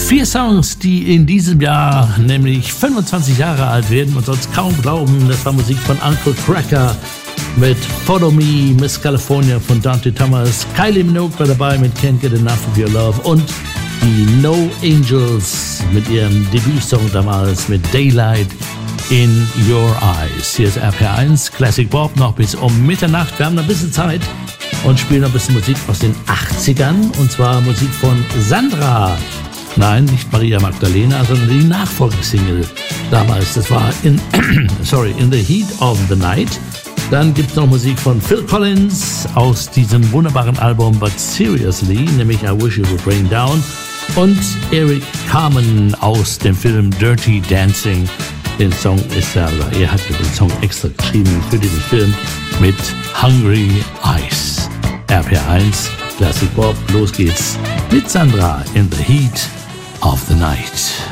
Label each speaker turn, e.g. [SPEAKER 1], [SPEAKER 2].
[SPEAKER 1] 4 Songs, die in diesem Jahr nämlich 25 Jahre alt werden und sonst kaum glauben. Das war Musik von Uncle Cracker mit Follow Me, Miss California von Dante Thomas, Kylie Minogue war dabei mit Can't Get Enough of Your Love und die No Angels mit ihrem Debütsong damals mit Daylight in Your Eyes. Hier ist RPR1, Classic Bob, noch bis um Mitternacht. Wir haben noch ein bisschen Zeit und spielen noch ein bisschen Musik aus den 80ern und zwar Musik von Sandra. Nein, nicht Maria Magdalena, sondern die Nachfolgesingle damals. Das war in the Heat of the Night. Dann gibt es noch Musik von Phil Collins aus diesem wunderbaren Album But Seriously, nämlich I Wish It Would Rain Down. Und Eric Carmen aus dem Film Dirty Dancing. Er hat den Song extra geschrieben für diesen Film mit Hungry Eyes. RPR1, Classic Bob, los geht's mit Sandra in the Heat of the Night.